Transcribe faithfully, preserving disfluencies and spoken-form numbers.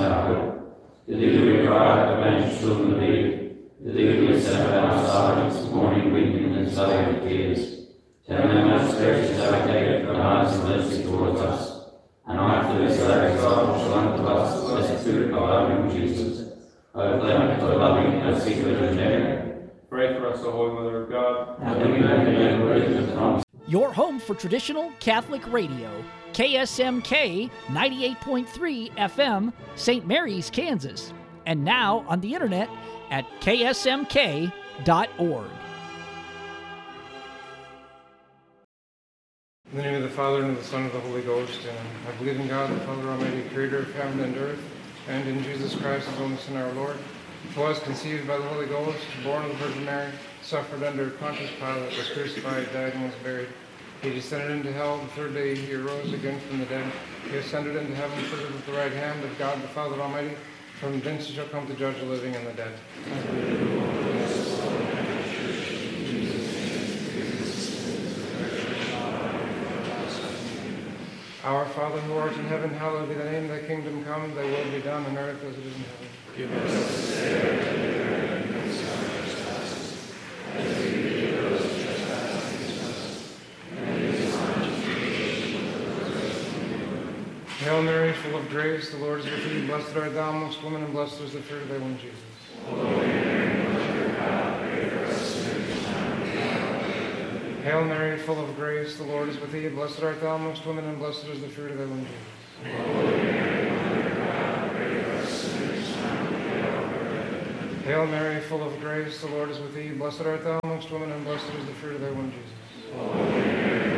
hour. The degree of God avenged children of Eve, the degree set our silence, mourning, weeping, and silent tears. Tell them how gracious our day for God's mercy towards us, and after this our exaltation unto us, blessed Spirit of our Lord Jesus. O clement, O loving, O secret of Mary, pray for us, O Holy Mother of God. that we may be worthy of the promise. Your home for traditional Catholic radio, K S M K ninety-eight point three F M, Saint Mary's, Kansas. And now on the internet at K S M K dot org. In the name of the Father, and of the Son, and of the Holy Ghost, and I believe in God, the Father Almighty, creator of heaven and earth, and in Jesus Christ, his only Son, our Lord, who was conceived by the Holy Ghost, born of the Virgin Mary, suffered under Pontius Pilate, was crucified, died, and was buried. He descended into hell. The third day he arose again from the dead. He ascended into heaven, seated at the right hand of God the Father Almighty. From thence he shall come to judge the living and the dead. Our Father who art in heaven, hallowed be thy name. Thy kingdom come, thy will be done on earth as it is in heaven. Give us this day our daily bread, and forgive us our trespasses, as we forgive those who trespass against us. And lead us not into temptation, but deliver us from evil. Hail Mary, full of grace, the Lord is with thee. Blessed art thou amongst women, and blessed is the fruit of thy womb, Jesus. Holy Mary, Mother of God, pray for us sinners, now and at the hour of our death. Hail Mary, full of grace, the Lord is with thee. Blessed art thou amongst women, and blessed is the fruit of thy womb, Jesus. Holy Mary, Mother of God, pray for us sinners, now and at the hour of our death. Hail Mary, full of grace, the Lord is with thee. Blessed art thou amongst women, and blessed is the fruit of thy womb, Jesus. Holy Mary,